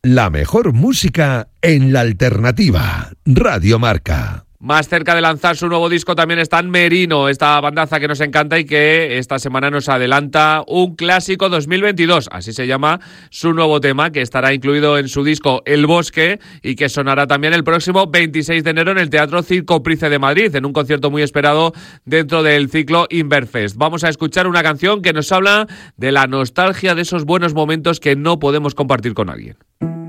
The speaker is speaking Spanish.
La mejor música en la alternativa. Radio Marca. Más cerca de lanzar su nuevo disco también están Merino, esta bandaza que nos encanta y que esta semana nos adelanta un clásico 2022. Así se llama su nuevo tema, que estará incluido en su disco El Bosque y que sonará también el próximo 26 de enero en el Teatro Circo Price de Madrid, en un concierto muy esperado dentro del ciclo Inverfest. Vamos a escuchar una canción que nos habla de la nostalgia de esos buenos momentos que no podemos compartir con alguien.